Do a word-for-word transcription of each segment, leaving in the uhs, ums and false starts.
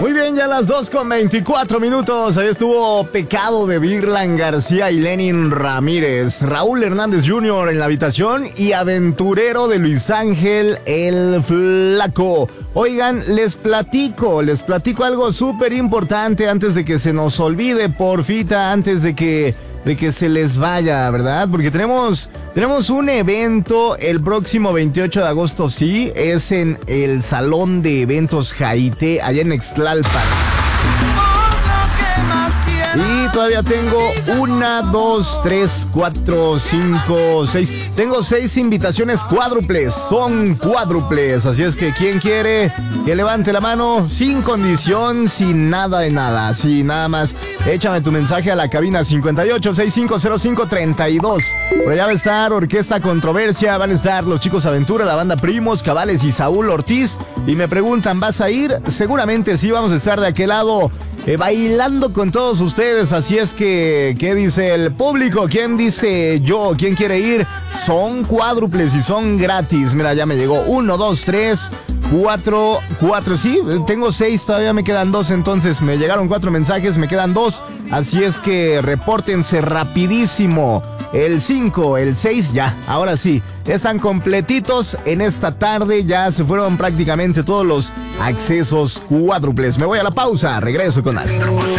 Muy bien, ya las dos con veinticuatro minutos. Ahí estuvo Pecado de Virlan García y Lenin Ramírez. Raúl Hernández junior en la habitación y Aventurero de Luis Ángel el Flaco. Oigan, les platico, les platico algo súper importante antes de que se nos olvide, porfita, antes de que, de que se les vaya, ¿verdad? Porque tenemos, tenemos un evento el próximo veintiocho de agosto, sí, es en el Salón de Eventos Jaite, allá en Ixtlalpan. Y todavía tengo una, dos, tres, cuatro, cinco, seis. Tengo seis invitaciones cuádruples. Son cuádruples. Así es que quien quiere que levante la mano sin condición, sin nada de nada. Así nada más. Échame tu mensaje a la cabina cincuenta y ocho, sesenta y cinco cero cinco, treinta y dos. Por allá va a estar Orquesta Controversia. Van a estar los Chicos Aventura, la banda Primos, Cabales y Saúl Ortiz. Y me preguntan, ¿vas a ir? Seguramente sí, vamos a estar de aquel lado. Eh, bailando con todos ustedes, así es que, ¿qué dice el público? ¿Quién dice yo? ¿Quién quiere ir? Son cuádruples y son gratis. Mira, ya me llegó uno, dos, tres, cuatro, cuatro, sí, tengo seis, todavía me quedan dos, entonces me llegaron cuatro mensajes, me quedan dos, así es que repórtense rapidísimo. El cinco, el seis, ya, ahora sí, están completitos en esta tarde, ya se fueron prácticamente todos los accesos cuádruples. Me voy a la pausa, regreso con más.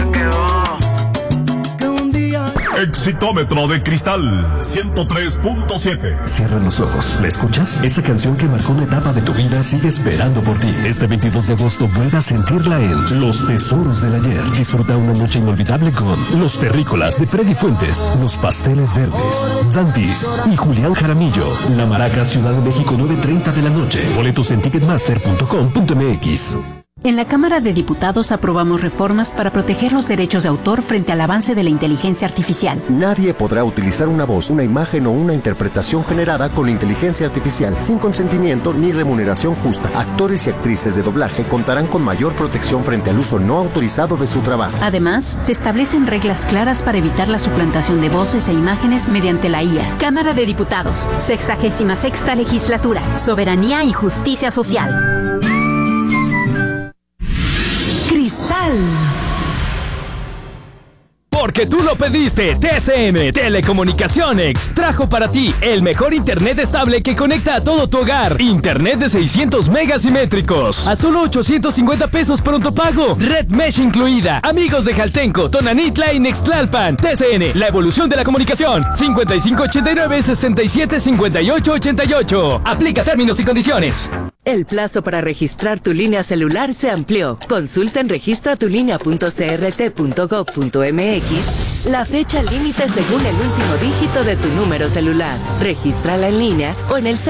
Exitómetro de Cristal ciento tres punto siete. Cierra los ojos. ¿La escuchas? Esa canción que marcó una etapa de tu vida sigue esperando por ti. Este veintidós de agosto vuelve a sentirla en Los Tesoros del Ayer. Disfruta una noche inolvidable con Los Terrícolas de Freddy Fuentes, Los Pasteles Verdes, Dantis y Julián Jaramillo. La Maraca, Ciudad de México, nueve treinta de la noche. Boletos en ticketmaster punto com punto m x. En la Cámara de Diputados aprobamos reformas para proteger los derechos de autor frente al avance de la inteligencia artificial. Nadie podrá utilizar una voz, una imagen o una interpretación generada con inteligencia artificial sin consentimiento ni remuneración justa. Actores y actrices de doblaje contarán con mayor protección frente al uso no autorizado de su trabajo. Además, se establecen reglas claras para evitar la suplantación de voces e imágenes mediante la I A. Cámara de Diputados, sexagésima sexta legislatura, soberanía y justicia social. Cristal. Porque tú lo pediste, T C M Telecomunicaciones trajo para ti el mejor internet estable que conecta a todo tu hogar. Internet de seiscientos megas simétricos a solo ochocientos cincuenta pesos pronto pago. Red Mesh incluida. Amigos de Jaltenco, Tonanitla y Nextlalpan. T C N, la evolución de la comunicación. cincuenta y cinco ochenta y nueve, sesenta y siete, cincuenta y ocho ochenta y ocho. Aplica términos y condiciones. El plazo para registrar tu línea celular se amplió. Consulta en registra tu línea punto c r t punto gov punto m x la fecha límite según el último dígito de tu número celular. Regístrala en línea o en el